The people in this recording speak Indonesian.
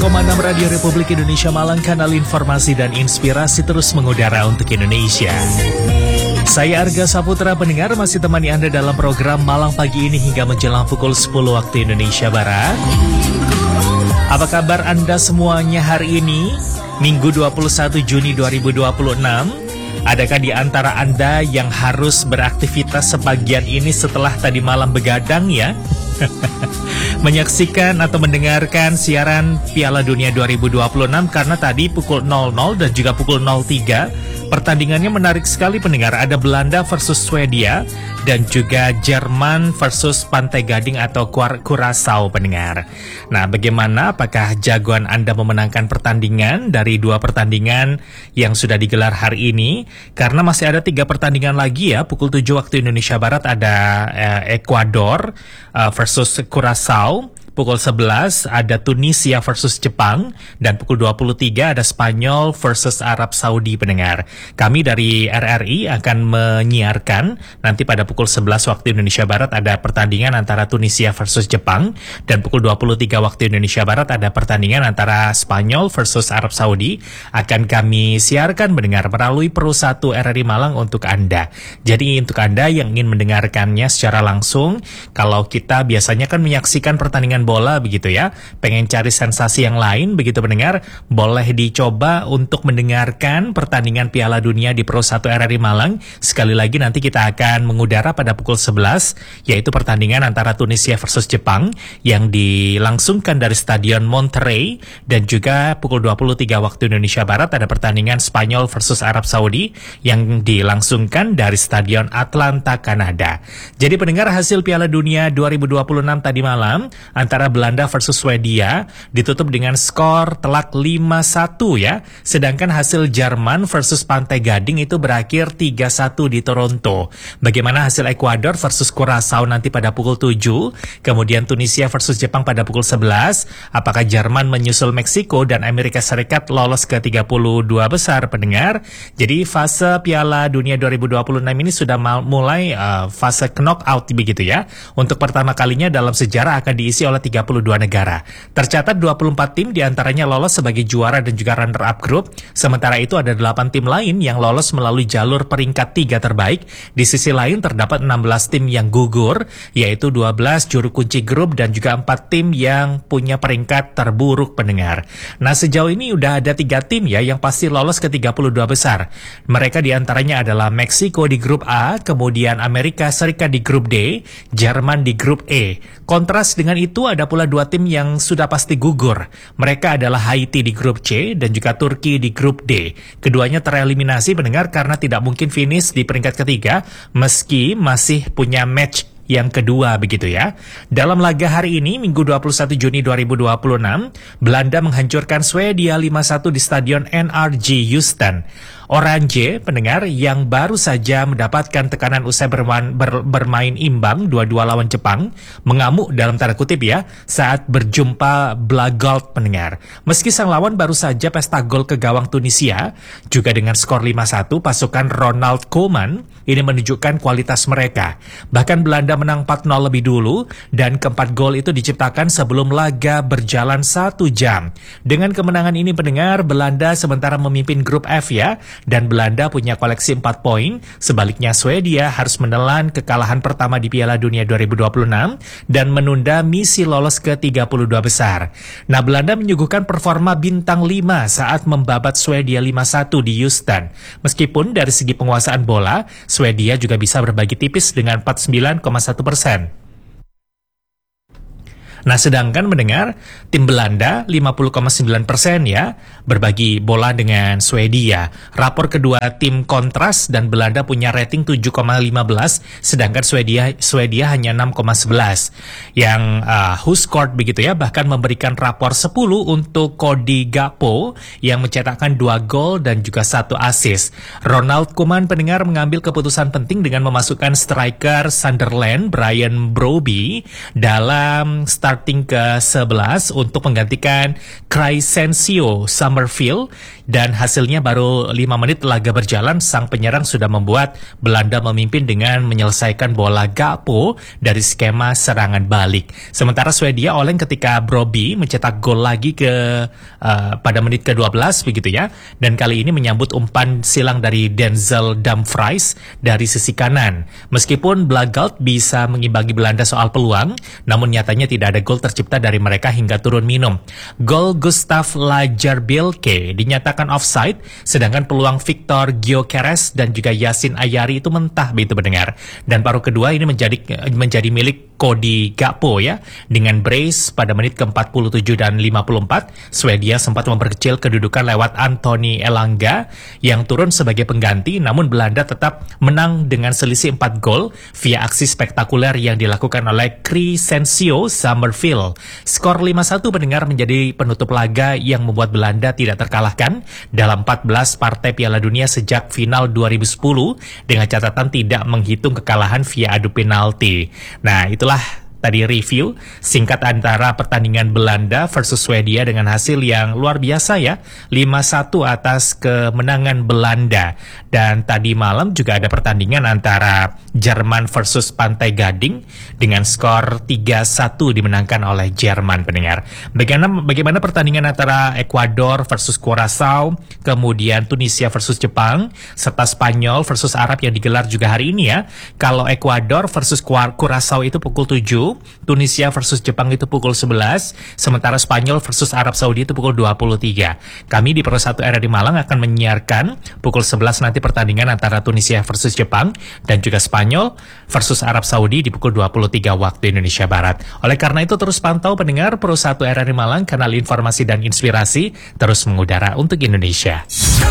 Radio Republik Indonesia Malang, kanal informasi dan inspirasi terus mengudara untuk Indonesia. Saya Arga Saputra, pendengar masih temani Anda dalam program Malang Pagi ini hingga menjelang pukul 10 waktu Indonesia Barat. Apa kabar Anda semuanya hari ini, Minggu 21 Juni 2026? Adakah di antara Anda yang harus beraktivitas sebagian ini setelah tadi malam begadang ya? Menyaksikan atau mendengarkan siaran Piala Dunia 2026 karena tadi pukul 00 dan juga pukul 03 pertandingannya menarik sekali pendengar. Ada Belanda versus Swedia dan juga Jerman versus Pantai Gading atau Curaçao pendengar. Nah, bagaimana? Apakah jagoan Anda memenangkan pertandingan dari dua pertandingan yang sudah digelar hari ini? Karena masih ada 3 pertandingan lagi ya. Pukul 7 waktu Indonesia Barat ada Ekuador versus Curaçao. Pukul 11 ada Tunisia versus Jepang, dan pukul 23 ada Spanyol versus Arab Saudi pendengar. Kami dari RRI akan menyiarkan nanti pada pukul 11 waktu Indonesia Barat ada pertandingan antara Tunisia versus Jepang, dan pukul 23 waktu Indonesia Barat ada pertandingan antara Spanyol versus Arab Saudi. Akan kami siarkan mendengar melalui Pro 1 RRI Malang untuk Anda. Jadi untuk Anda yang ingin mendengarkannya secara langsung, kalau kita biasanya kan menyaksikan pertandingan bola begitu ya, pengen cari sensasi yang lain begitu pendengar, boleh dicoba untuk mendengarkan pertandingan Piala Dunia di Pro 1 RRI Malang. Sekali lagi nanti kita akan mengudara pada pukul 11, yaitu pertandingan antara Tunisia versus Jepang yang dilangsungkan dari Stadion Monterrey, dan juga pukul 23 waktu Indonesia Barat ada pertandingan Spanyol versus Arab Saudi yang dilangsungkan dari Stadion Atlanta, Kanada. Jadi pendengar, hasil Piala Dunia 2026 tadi malam antara Belanda versus Swedia ditutup dengan skor telak 5-1 ya. Sedangkan hasil Jerman versus Pantai Gading itu berakhir 3-1 di Toronto. Bagaimana hasil Ekuador versus Curaçao nanti pada pukul 7, kemudian Tunisia versus Jepang pada pukul 11, apakah Jerman menyusul Meksiko dan Amerika Serikat lolos ke 32 besar pendengar. Jadi fase Piala Dunia 2026 ini sudah mulai fase knockout begitu ya. Untuk pertama kalinya dalam sejarah akan diisi oleh 32 negara. Tercatat 24 tim diantaranya lolos sebagai juara dan juga runner-up grup. Sementara itu ada 8 tim lain yang lolos melalui jalur peringkat 3 terbaik. Di sisi lain terdapat 16 tim yang gugur, yaitu 12 juru kunci grup dan juga 4 tim yang punya peringkat terburuk pendengar. Nah, sejauh ini udah ada 3 tim ya yang pasti lolos ke 32 besar. Mereka diantaranya adalah Meksiko di grup A, kemudian Amerika Serikat di grup D, Jerman di grup E. Kontras dengan itu ada pula 2 tim yang sudah pasti gugur. Mereka adalah Haiti di grup C dan juga Turki di grup D. Keduanya tereliminasi pendengar karena tidak mungkin finish di peringkat ketiga meski masih punya match yang kedua begitu ya. Dalam laga hari ini Minggu 21 Juni 2026, Belanda menghancurkan Swedia 5-1 di Stadion NRG Houston. Oranje pendengar yang baru saja mendapatkan tekanan usai bermain imbang 2-2 lawan Jepang mengamuk dalam tanda kutip ya saat berjumpa Blagold pendengar. Meski sang lawan baru saja pesta gol ke gawang Tunisia, juga dengan skor 5-1 pasukan Ronald Koeman ini menunjukkan kualitas mereka. Bahkan Belanda menang 4-0 lebih dulu dan keempat gol itu diciptakan sebelum laga berjalan 1 jam. Dengan kemenangan ini pendengar, Belanda sementara memimpin grup F ya, dan Belanda punya koleksi 4 poin. Sebaliknya Swedia harus menelan kekalahan pertama di Piala Dunia 2026 dan menunda misi lolos ke 32 besar. Nah, Belanda menyuguhkan performa bintang 5 saat membabat Swedia 5-1 di Houston. Meskipun dari segi penguasaan bola, Swedia juga bisa berbagi tipis dengan 49,1%. Nah, sedangkan mendengar tim Belanda 50,9% ya berbagi bola dengan Swedia. Rapor kedua tim kontras dan Belanda punya rating 7,15, sedangkan Swedia hanya 6,11. Yang who scored begitu ya, bahkan memberikan rapor 10 untuk Cody Gakpo yang mencetakkan 2 gol dan juga 1 assist. Ronald Koeman pendengar mengambil keputusan penting dengan memasukkan striker Sunderland Brian Brobby dalam starting ke-11 untuk menggantikan Crescencio Summerfield, dan hasilnya baru 5 menit laga berjalan, sang penyerang sudah membuat Belanda memimpin dengan menyelesaikan bola Gakpo dari skema serangan balik. Sementara Swedia oleng ketika Brobbey mencetak gol lagi pada menit ke-12 begitu ya, dan kali ini menyambut umpan silang dari Denzel Dumfries dari sisi kanan. Meskipun Blagaut bisa mengimbangi Belanda soal peluang, namun nyatanya tidak ada gol tercipta dari mereka hingga turun minum. Gol Gustav Lagerbielke dinyatakan offside, sedangkan peluang Victor Gyökeres dan juga Yacine Ayari itu mentah begitu mendengar. Dan paruh kedua ini menjadi milik Cody Gakpo ya. Dengan brace pada menit ke-47 dan 54, Swedia sempat memperkecil kedudukan lewat Anthony Elanga yang turun sebagai pengganti, namun Belanda tetap menang dengan selisih 4 gol via aksi spektakuler yang dilakukan oleh Crescencio Summerfield. Skor 5-1 pendengar menjadi penutup laga yang membuat Belanda tidak terkalahkan dalam 14 partai Piala Dunia sejak final 2010 dengan catatan tidak menghitung kekalahan via adu penalti. Nah, itulah tadi review singkat antara pertandingan Belanda versus Swedia dengan hasil yang luar biasa ya, 5-1 atas kemenangan Belanda. Dan tadi malam juga ada pertandingan antara Jerman versus Pantai Gading dengan skor 3-1 dimenangkan oleh Jerman pendengar. Bagaimana pertandingan antara Ekuador versus Curaçao, kemudian Tunisia versus Jepang, serta Spanyol versus Arab yang digelar juga hari ini ya. Kalau Ekuador versus Curaçao itu pukul 7, Tunisia versus Jepang itu pukul 11, sementara Spanyol versus Arab Saudi itu pukul 23. Kami di Pro 1 RRI Malang akan menyiarkan pukul 11 nanti pertandingan antara Tunisia versus Jepang dan juga Spanyol versus Arab Saudi di pukul 23 waktu Indonesia Barat. Oleh karena itu terus pantau pendengar Pro 1 RRI Malang, kanal informasi dan inspirasi terus mengudara untuk Indonesia.